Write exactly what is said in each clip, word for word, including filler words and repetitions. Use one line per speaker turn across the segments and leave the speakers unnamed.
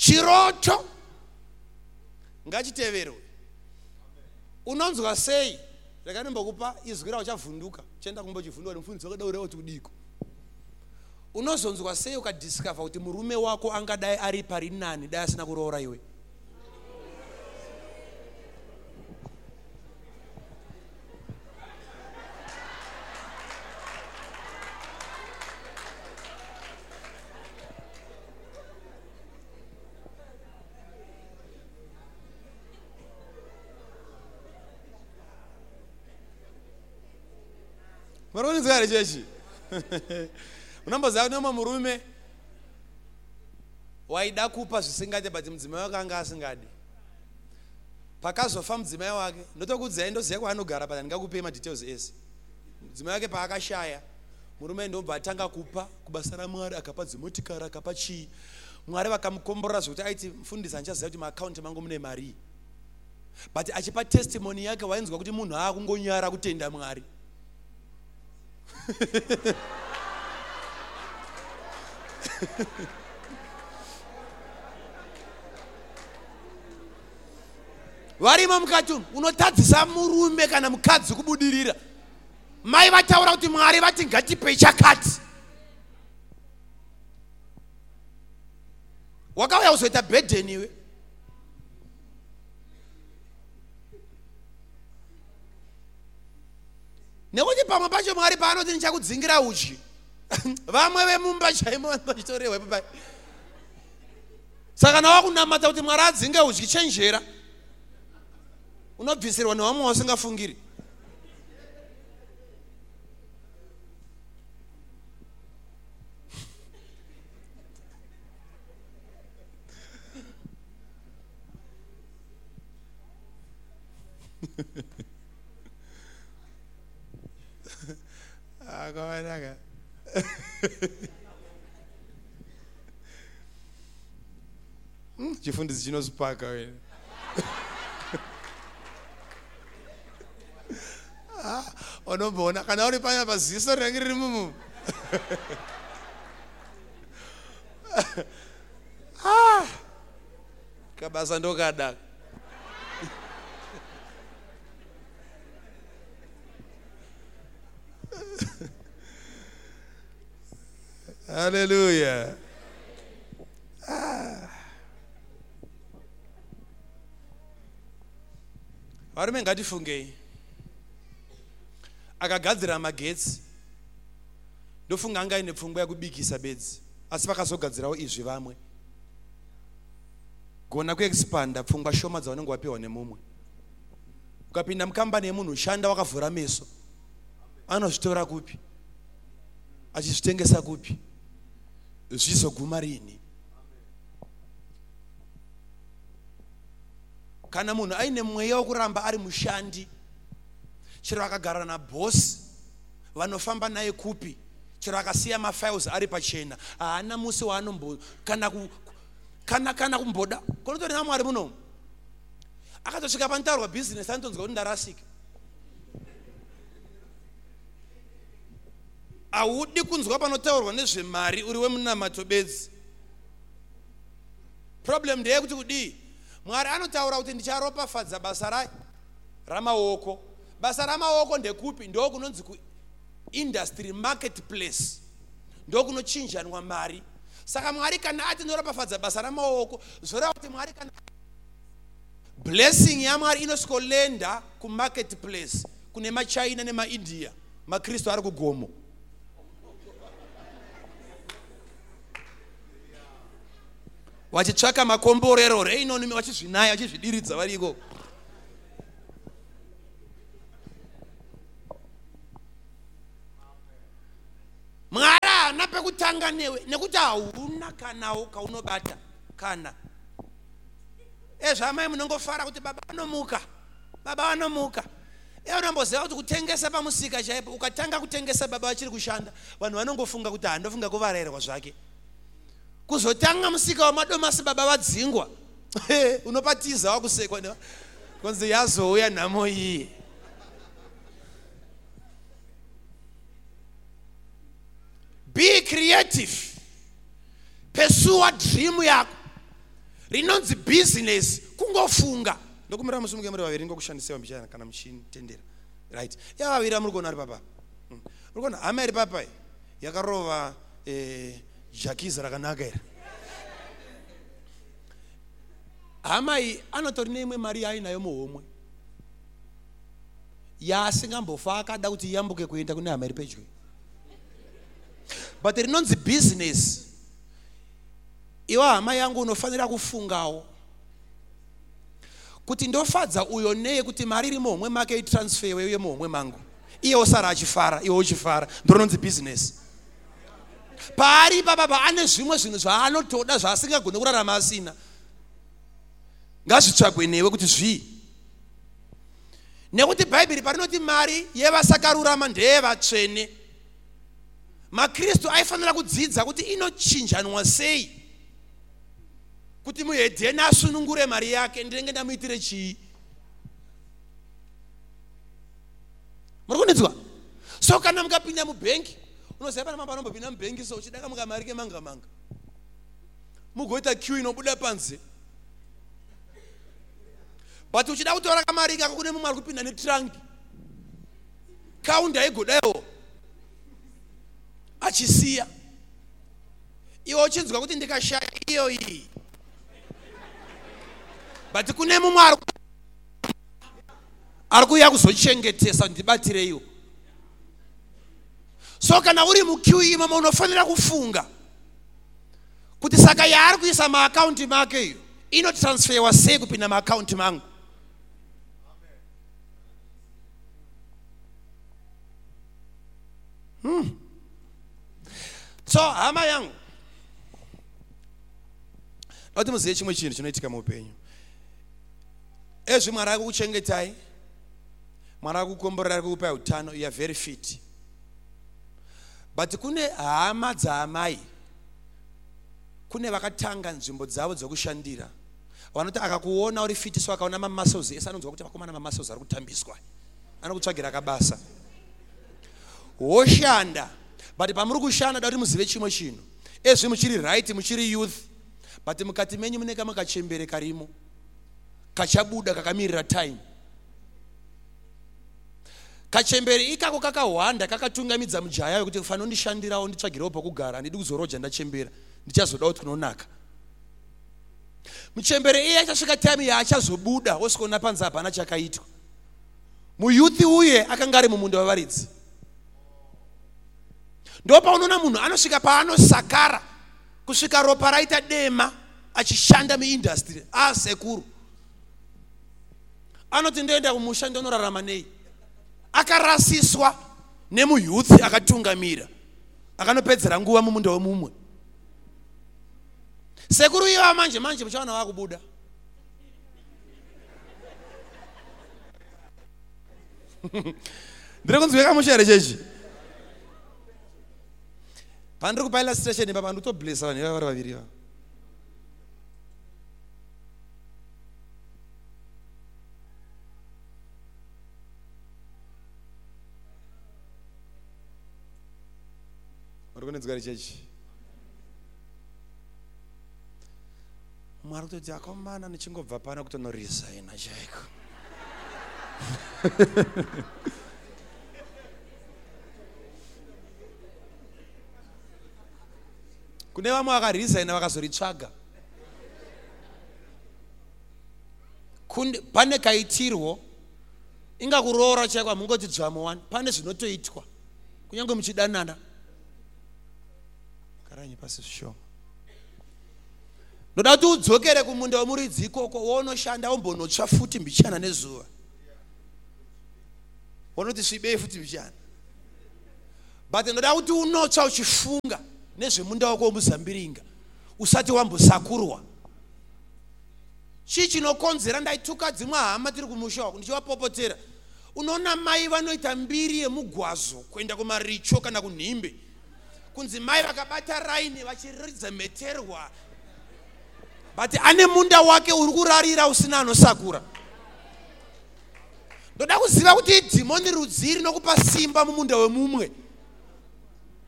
chiroto ngachiteverwe. Unonzwa sei? Rakanombokupa izwi rawo chavhunduka. Chenda kumbochivhundwa nemufundisi wakadaura kuti udiko. Unozonzwa sei ukadiscover kuti murume wako angadai ari pari nani dai asina kuroora iwe? Maroni zare jeshi. Unamboza noma murume waida kupa zvisingade but mudzimai wake anga asingadi. Pakazofa mudzimai wake ndotokudziya ndoziya kwaanogara pata ndingakupe ma details ese. Mudzimai wake paakashaya murume ndobva atanga kupa kubasa raMwari akapa dzimotikari akapa chii. Mwari vakamukomborera zvokuti aiti mufundisi anchaziva kuti maaccount mangu mune mari. But achipa testimony yake wainzwa kuti munhu aakungonyara kutenda Mwari. Varima mukati unotadzisa murume kana mukadzi kubudirira. Mai vataura kuti Mwari vati ngatipe chakati. Wakauya kuzoita burden iwe. Nekuti pamwe pacho Mwari paanoti ndichakudzingira uchi. Vamwe vemumba chaimo vanochitorehwa papai. Saka nawa kunamata kuti Mwari adzinge uchi chenjera. Unobvisirwa nevamwe wasingafungiri. Agora hum, chifundisi chinozipaka wewe. Ah, onombona kana uri panya paziso rangi riri mumu. Ah, kabasa ndokada. Hallelujah. Ah. Varume ngatifungei. Akagadzira magetsi ndofunga anga ine pfungwa yakubikisa bedzi. Asi vakazogadzirawo izvi vamwe. Gona kuexpanda pfungwa shoma dzavanenge wapiwa nemumwe. Ukapinda mukambani yemunhu shanda wakavhura meso. Anozvitora kupi? Achizvitengesa kupi? Zvizoguma rini? Kana munhu aine mweya wokuramba ari mushandi, chero akagara nabosi vanofamba naye kupi, chero akasiya mafiles ari pachena, haana musi waanombo kana ku kana kana kumboda. Kunotori naMwari muno. Akatosvika panotaurwa business anotonzwa kuti ndarasika. Audi kunzwa panotaurwa nezvemari uri wemunamato bedzi. Problem ndeyekuti kudi Mwari anotaura kuti ndicharopafadza basa rai ramaoko. Basa ramaoko ndekupi? Ndo kunonzi ku industry marketplace. Ndo kunochinjanwa mari. Saka Mwari kana ati ndinoropafadza basa ramaoko, zvoreva kuti Mwari kana blessing yaMwari inoskolenda ku marketplace kune maChina nemaIndia. Makristo ari kugomo. Wachitsvaka makomborero reinoni wachizvinaya wachizvidiridza variko. Mwari haana pekutanga newe nekuti hauna kanawo kaunobata kana. Ezvamai munongofara kuti baba vanomuka. Baba vanomuka. Ewe unomboziva kuti kutengesa pamusika chaipo ukatanga kutengesa baba vachiri kushanda, vanhu vanongofunga kuti handofunga kuvarayirwa zvake. Kuzotanga musika wamadomasi baba vadzingwa. Unopatiza wakusekwa konzi yazouya nhamo iyi. Be creative. Pursue dream yako. rinonzi business kungofunga. Ndokumira musimuke muri vaviri ngokushandisewa mbichana kana muchini tendera. Right. Ya vaviri muri kuona ari papa. Muri kuona hama iri papa yakarova eh jakiza rakanaka ere. Hama iyi anotori neimwe mari ainayo muhomwe. Yasingambofa akada kuti yambuke kuenda kune hama iri pedyo. But rinonzi business. Iwa hama yangu unofanira kufungawo kuti ndofadza uyo neye kuti mari iri muhomwe make itransfer wewe muhomwe mangu. Iye osara achifara, iwe uchifara. Ndononzi business. Pari baba ane zvimwe zvinhu zvaanotoda zvaasingagoni kurarama asina. Ngazvitsvagwe newe kuti zvii. Nekuti Bhaibheri parinoti mari yevasakarurama ndeyevatsvene. MaKristu aifanira kudzidza kuti inochinjanwa sei. Kuti muhedheni asunungure mari yake ndenge ndamuitire chii. Muri kunzwa? So kana mukapinda mubhenki, unoziva pana mamba anombopinda mubhenki so uchidaka mukamarike manga manga. Mugoita queue inobuda panze. But uchida kutora kamari kako kune mumwe ari kupinda netrunk. Kaunda igodayo. Achisiya. Iwe uchinzwa kuti ndikashaya iyo iyi. But kune mumwe ari ari kuya kuzochengetesa ndibatire iwo. So kana uri muqueue imama unofanira kufunga kuti saka yaari kuisa maaccount make iyo inotransferwa sei kupinda maaccount mangu. Hmm. So hama yangu noti muzive chimwe chinhu chinoitika muupenyu. Ezvi Mwari ari kukuchengetai, Mwari ari kukukomborera, ari kukupai utano, you are very fit. But kune hama dzaamai, kune vakatanga nzvimbo dzavo dzokushandira vanoti akakuona uri fit so akaona mamuscles ese anonzwa kuti vakomana mamuscles ari kutambiswa, anokutsvagira kabasa. Woshanda, but pamuri kushanda da kuti muzive chimwe chinhu. Ezvi muchiri right, muchiri youth, but mukati menyu mune kamwe kachembere karimo kachabuda kakamirira time. Kachembere ikako kakahwanda kakatungamidza mujaya yokuti kufanira kundishandirawo nditsvagirewo pokugara, handidi kuzoroja ndachembera, ndichazoda kuti kunonaka. Muchembere iye achasvika time yaachazobuda wosikuona panze hapana chakaitwa. Muyuthi uye akanga ari mumunda wavaridzi. Ndopa unoona munhu anosvika paanosakara kusvika ropa raita dema achishanda muindustry asekuru. Anoti ndoenda kumusha ndonorarama nei. Akarasiswa nemuyuthi akatungamira akanopedzera nguva mumunda wemumwe. Sekuru iye manje manje muchaona wakubuda. Ndiri kunzwika mushere chechi. Pandiri kupaila station baba ndotoblessa vanhu vari vaviri va. Muri kunzwika chechi. Mwari kutoti akomana nichingobva pana kutonoresigna chaiko. Kune vamwe vakaresigna vakazoritsvaga. Pane kaitirwo ingakuroora chaiko hamungoti dzvamo wani, pane zvinotoitwa kunyange muchidanana. Karanyi pasi zvishoma. Ndoda kuti udzokere kumunda wemuridzi ikoko woonoshanda wombonotsva futi mbichana nezuva. Wonoti svibei futi mbichana. But ndoda kuti unotsva uchifunga nezvemunda wako womuzambiringa usati wambosakurwa. Chii chinokonzera ndaituka dzimwe hama tiri kumusha wako ndichivapopotera. Unoona mai vanoita mbiri yemugwazo kuenda kumaricho kana kunhimbe. Kunzi mai vakabata raini vachiridza meterwa. But ane munda wake uri kurarira usina anosakura. Ndoda kuziva kuti dhimoni rudziri nokupa simba mumunda wemumwe.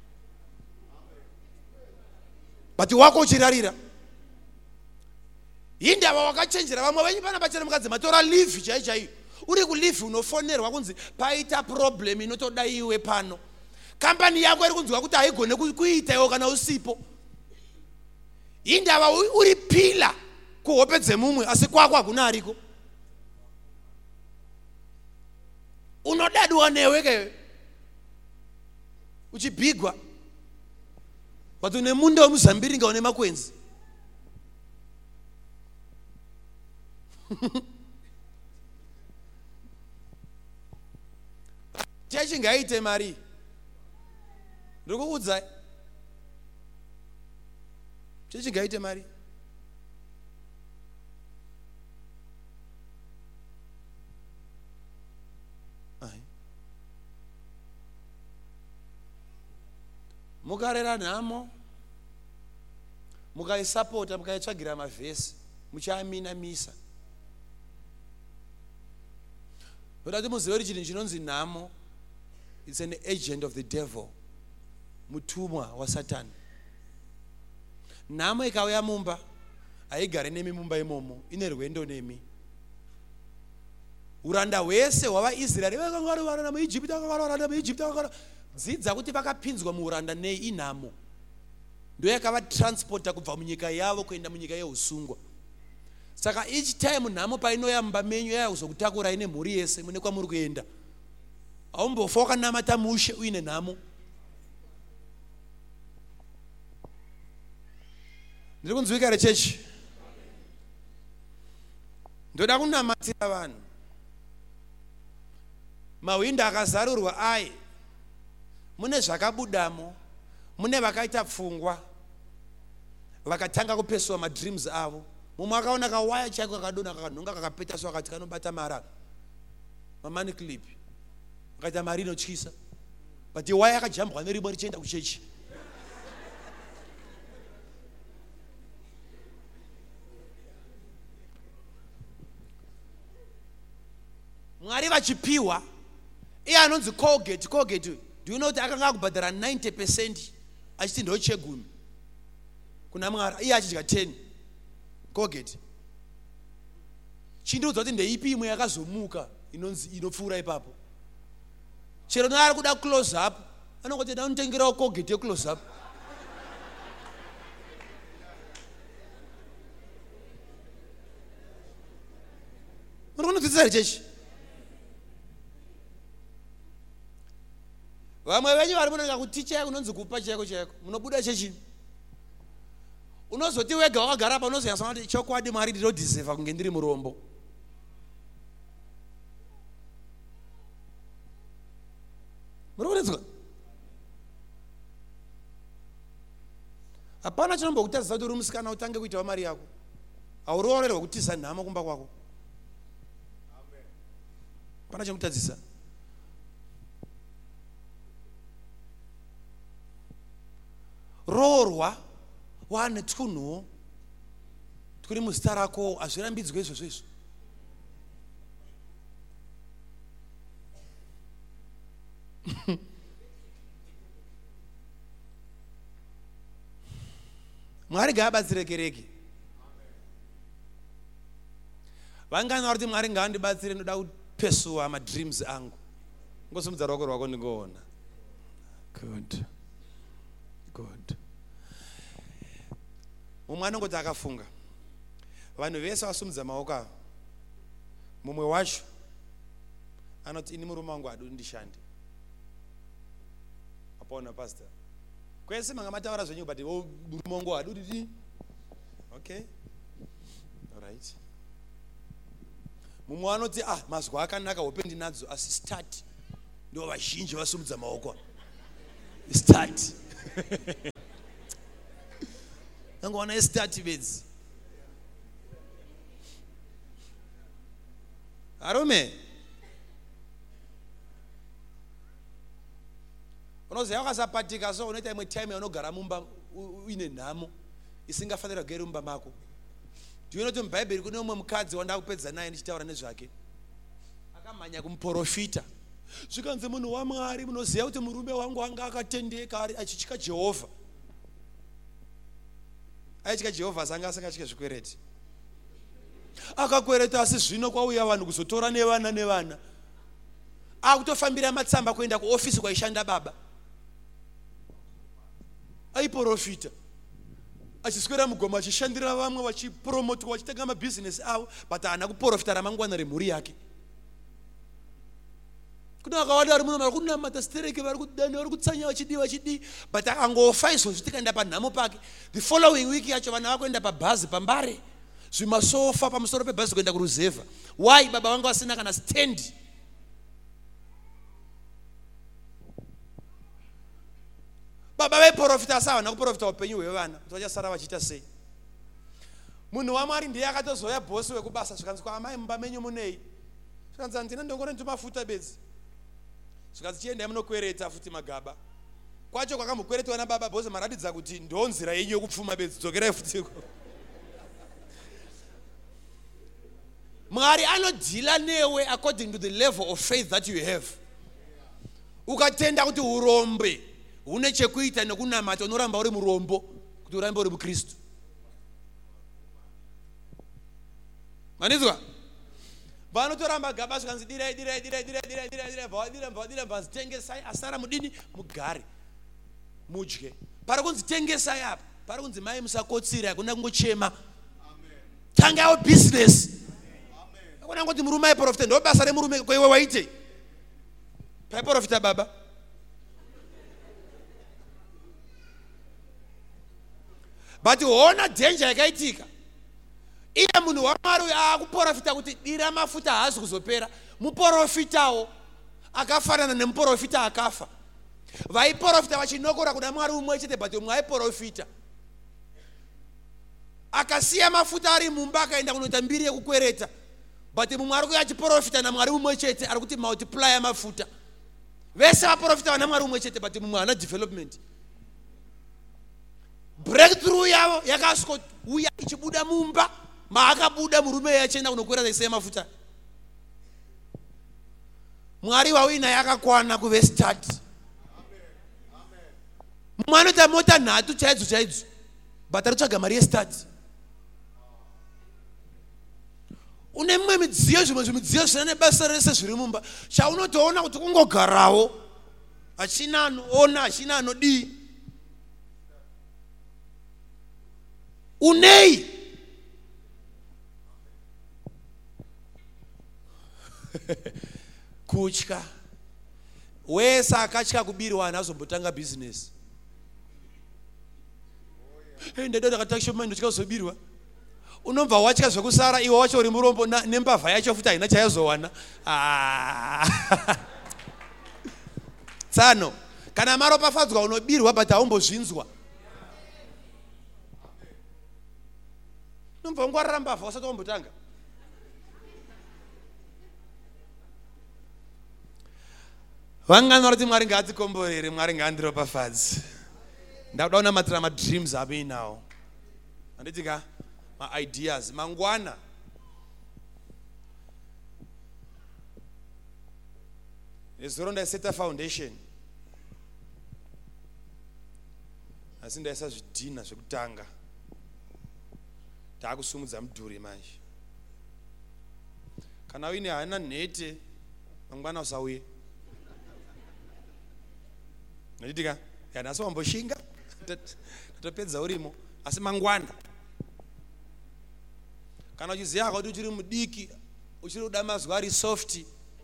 But wako uchirarira. Indaba wakachenjera vamwe venyu pana pachena mukadzi matora leave chai chai. Uri ku leave unofonerwa kunzi paita problem inotoda iwe pano. Company yako iri kunzwa kuti haigone kuita iwe kana usipo. Indaba uri pila kuhope dzemumwe asi kwako hakuna ariko. Unodadwa newe ke. Uchibigwa. Watu ne munda wa muzambiri ngaone makwenzi. Chechi ngaite mari. Ndikuudza. Chechi ngaite mari. Ai. Mukarera nhamo. Mukaisapota mukaitsvagira mavhesi muchaamina misa. Ndoda muzive kuti chinhu chinonzi nhamo, it's an agent of the devil, mutumwa wa Satan. Nhamo ikauya mumba haigari nemi mumba imomo, ine rwendo nemi. Uranda hwese hwavaIsraeri vakanga vari varanda muIjipita, vakanga vari varanda muIjipita, vakanga dzidza kuti vakapinzwa muuranda nei inhamo. Ndo yakavatransporta kubva munyika yavo kuenda munyika yeusungwa. Saka each time nhamo painoya mumba menyu yakuzokutakura ine mhuri yese mune kwamuri kuenda. Haumbofa wakanamata mushe uine nhamo. Ndiri kunzwika here chechi. Ndoda kunamatira vanhu. Mahwindo akazarurwa ai. Mune zvakabudamo. Mune vakaita pfungwa. Vakatanga kupesuwa madreams avo. Mumwe akaona kawaya chako kakadona kakanhonga kakapeta so akati kanobata mara. Mamani clip. Akaita mari inotyisa. But waya yakajambwa neribwe richienda kuchechi. Mwari vachipiwa iye anonzi Colgate. Colgate, do you know kuti akanga akubhadhara ninety percent achiti ndochegumi kuna Mwari, iye achidya ten. Colgate. Chindiudza kuti ndeipi imwe yakazomuka inonzi inopfuura ipapo. Chero naari kuda close up anongoti ndanotengerawo Colgate ye close up. Muri kunodzidzisa chechi. Vamwe venyu vari munoda kuti cheko unonzi kupa cheko cheko. Munobuda chechi. Unozoti wega wakagara pa unozoyasana kuti chokwadi Mwari ndinodeserva kunge ndiri murombo. Muri kunzwa? Hapana chinombokutadzisa kuti uri musikana utange kuitawo mari yako. Haurorerwa kutiza nhamo kumba kwako. Hapana chinokutadzisa. Roorwa wane tunhu turi muzita rako hazvirambidzwe izvozvo izvo. Mwari ngaabatsire kereke. Vangana kuti Mwari ngaandibatsire ndoda kupesuwa madreams angu. Ngosumudza ruoko rwako ndingoona. Good. Good. Mumwe anongoti akafunga. Vanhu vese vasumudza maoko avo. Mumwe wacho anoti ini murume wangu hadu ndishande. Apona pastor. Kwese manga mataura zvenyu but murume wangu hadu ndidi. Okay. All right. Mumwe anoti ah mazwa akanaka hope ndinadzo asi start. Ndo vazhinji vasumudza maoko. Start. Nangoona start bedzi. Arume. Unoziva wakasapatika so unoita imwe time yaunogara mumba uine nhamo isingafanira kugara mumba mako. Do you know kuti muBhaibheri kune umwe mukadzi wanda kupedza naye ndichitaura nezvake. Akamhanya kumuprofita. Zvikanzi munhu waMwari munoziva kuti murume wangu anga akatendeka achitya Jehovha. Aityika Jehovha sanga asingachike zvikwereti. akakwereta asi zvino kwauya vanhu kuzotora nevana nevana. Akutofambira matsamba kuenda kuofisi kwaishanda baba. Aiprofita. Achiswera mugoma achishandira vamwe vachipromotwa vachitenga mabusiness avo, but haana kuprofita ramangwana remhuri yake. Kuna akawanda ari muno vari kunamata stereke vari kudana vari kutsanya vachidi vachidi, but akangofa izvozvi tikaenda panhamo pake. The following week yacho vana vakuenda pabhazi pambare, zvimasofa pamusoro pebhazi kuenda kuruzevha. Why? Baba vanga vasina kana stand. Baba vaiprofita sawa nakuprofita upenyu hwevana kuti vachasara vachiita sei. Munhu waMwari ndiye akatozoya bhosi wekubasa zvikanzi kwaamai mumba menyu munei. Zvikanzi ndina ndongore ndomafuta bedzi. Zvikanzi chiendai munokwereta futi magaba. Kwacho kwakamukweretwa nababa bhosi maratidza kuti ndonzira yenyu yokupfuma bedzi, dzokerai futiko. Mwari anodhila newe according to the level of faith that you have. Ukatenda kuti urombe une chekuita nekunamata unoramba uri murombo kuti urambe uri muKristu. Manizwa? Vanotoramba gaba zvikanzi dirai dirai dirai dirai dirai dirai dirai vadira vadira vazitengesai asara mudini mugare mudye. Pari kunzi tengesai apa, pari kunzi mai musakotsira kuna kungochema. Amen. Tanga your business. Amen. Akuna ngoti murume aiprofita ndo basa remurume kwewe waite. Paiprofita baba. But ona danger yakaitika. Iye munhu waMwari akuprofita kuti dira mafuta haasi kuzopera. Muprofitawo akafanana nemuprofita akafa. Vaiprofita vachinokora kuna Mwari umwe chete, but umwe aiprofita akasiya mafuta ari mumba akaenda kunoita mbiri yekukwereta, but mumwe ari kuya achiprofita naMwari umwe chete ari kuti multiply mafuta. Vese vaprofita vana Mwari umwe chete, but mumwe haana development. Breakthrough yavo yakasiko uya ichibuda mumba maakabuda murume yachenda kunokwera zaisema mafuta. Mwari wawina yakakwana kuve start. Mwana ta mota nhatu chaidzo chaidzo, but aritsvaga mari yestart. Une mimwe midziyo zvimwe zvimidziyo zvina nebasa rese zviri mumba chaunotoona kuti kungogarawo hachina anoona hachina anodii. Unei kutya. Wese akatya kubirwa haazombontanga business. Hey, ndado ndakatya manje ndotya kuzobirwa. Unomva watya zvekusara iwe wacho uri murombo nembavha yacho futi haina chayazowana. Ah. Tsano kana maropafadzwa unobirwa but haumbozvinzwa. Unomva ngwarira mbavha usati wambotanga. Vangana kuti Mwari ngaatikomborere, Mwari ngaandiropafadze. Ndakuda kunamatira ma dreams abe nawo. Anditika ma ideas mangwana. Ezoro ndaiseta foundation. Asi ndaisa zvidhina zvekutanga. Taakusumudza mudhuri manje. Kana uine hana nhete mangwana usauye. Nditika yana so wamboshinga tatopedza urimo asi mangwana. Kana uchiziya kuti uchiri mudiki uchiri kuda mazuva ari soft,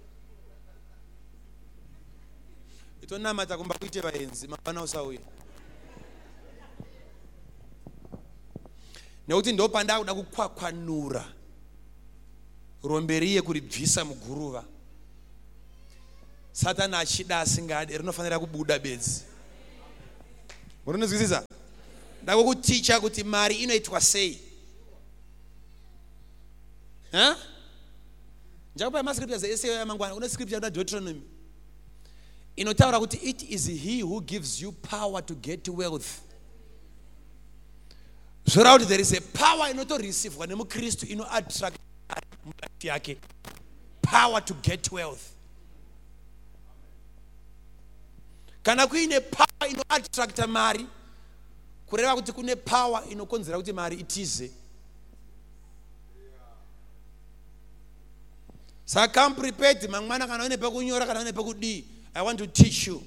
itonamata kumba kuite vaenzi mangwana usauye. Nekuti ndo panda kuda kukwakwanura romberiye kuribvisa muguruva. Satani achida asingade rinofanira kubuda bedzi. Murinozwisisa? Ndakukuticha kuti mari inoitwa sei. Ha? Njakupa mascriptures eseo yamangwana. Kuna scripture ya Deuteronomy inotaura kuti it is he who gives you power to get wealth. Zora kuti there is a power inoto receive kwa nemu Kristu ino attract mukati yake. Power to get wealth. Kana kuine power ino attract mari, kureva kuti kune power inokonzera kuti mari itize. So come prepared. Mangmana kana une pekunyora kana une pekudi. I want to teach you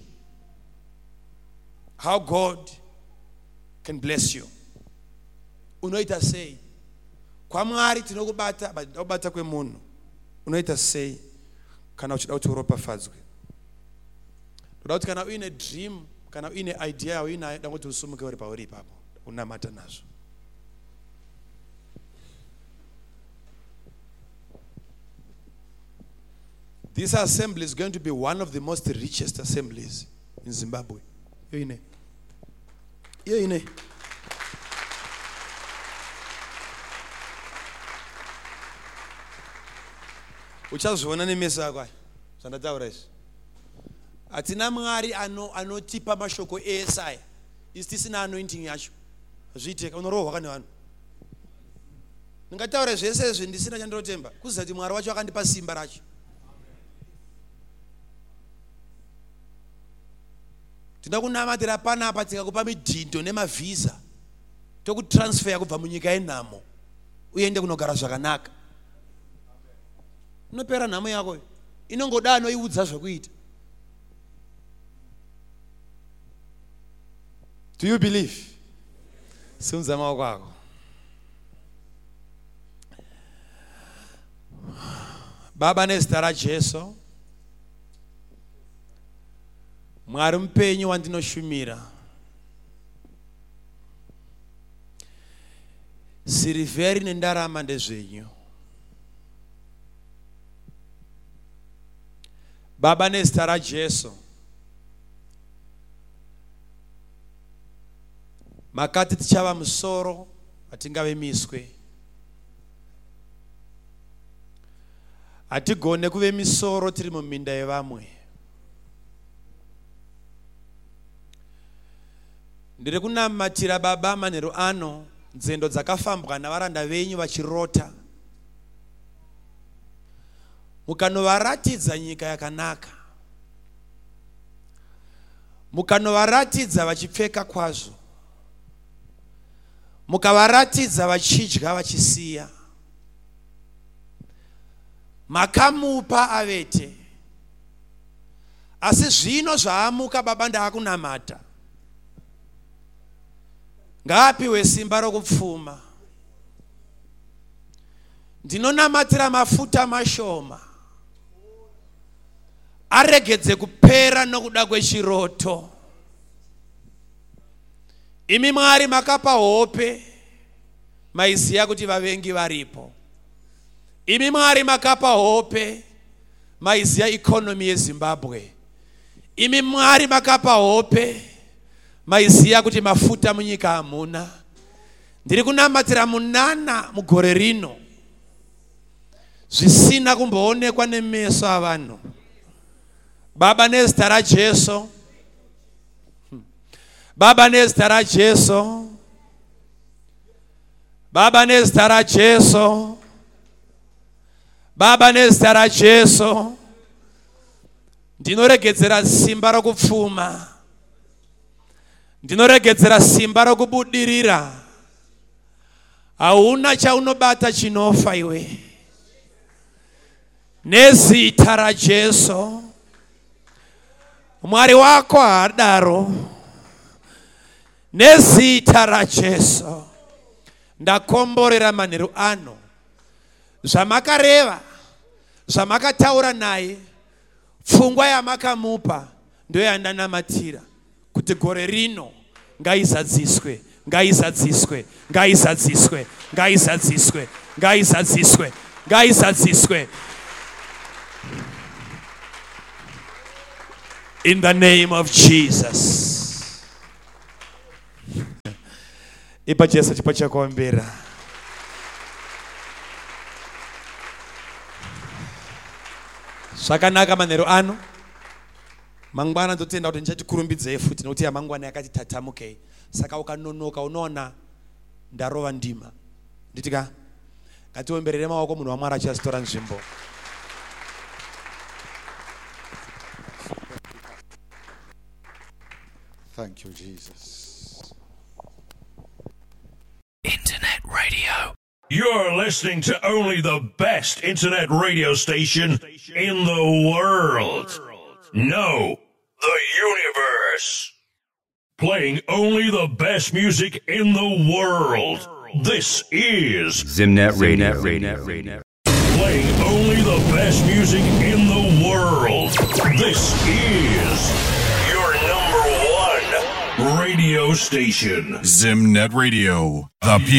how God can bless you. Unoita sei. Kwa Mwari tinokubata bata kwemunhu. Unoita sei kana uchida kuti uropafadzwe. Ndoda kuti kana uine dream, kana uine idea, uine kuti usumuke uri pauri ipapo. Unamata nazvo. This assembly is going to be one of the most richest assemblies in Zimbabwe. Yo ine. Yo ine. Uchazviona nemeso ako zvandataura izvi. Hatina Mwari ano anotipa mashoko eSaya. Isi tisina anointing yacho. Zviiteka unorohwa nevanhu. Ndingataura zvese izvi ndisina chandinotemba. Kuziva kuti Mwari wacho akandipa simba racho. Tinakunamatira panapa tikakupa midhindo nemavhisa tokutransfer kubva munyika yenhamo uende kunogara zvakanaka. Unopera nhamo yako inongoda anoiudza zvokuita. Do you believe? Simudza maoko ako. Baba nezita raJesu, Mwari mupenyu wandinoshumira, sirivheri nendarama ndezvenyu. Baba nezita raJesu, makati tichava musoro hatingave miswe. Hatigone kuve misoro tiri muminda yevamwe. Ndiri kunamatira Baba manheru ano nzendo dzakafambwa navaranda venyu vachirota. Mukanovaratidza nyika yakanaka. Mukanovaratidza vachipfeka kwazvo. Mukavaratidza vachidya vachisiya. Makamupa avete. Asi zvino zvaamuka Baba ndaakunamata. Ngaapiwe simba rokupfuma. Ndinonamatira mafuta mashoma. Aregedze kupera nokuda kwechiroto. Imi Mwari makapa hope maiziya kuti vavengi varipo. Imi Mwari makapa hope maiziya economy yeZimbabwe. Imi Mwari makapa hope maiziya kuti mafuta munyika hamuna. Ndiri kunamatira munana mugore rino zvisina kumboonekwa nemeso avanhu. Baba nezita raJesu, Baba nezita raJesu, Baba nezita raJesu, Baba nezita raJesu, ndinoregedzera simba rokupfuma. Ndinoregedzera simba rokubudirira. Hauna chaunobata chinofa iwe. Nezita raJesu, Mwari wako haadaro. Nezita raJesu, ndakomborera manheru ano zvamakareva, zvamakataura naye, pfungwa yamakamupa ndoyandanamatira kuti gore rino ngaizadziswe, ngaizadziswe, ngaizadziswe, ngaizadziswe, ngaizadziswe, ngaizadziswe. In the name of Jesus. Ipa Jesu chipo chakuombera. Zvakanaka manheru ano. Mangwana ndotenda kuti ndichatikurumbidzei futi nokuti yamangwana yakati tatamukei. Saka ukanonoka unoona ndarova ndima. Nditika ngatiomberere maoko munhu waMwari achasitora nzvimbo.
Thank you, Jesus.
Internet radio.
You're listening to only the best internet radio station in the world. No, the universe. Playing only the best music in the world. This is
Zimnet Radio. Radio.
Playing only the best music in the world. This is your number one radio station.
Zimnet Radio. The people.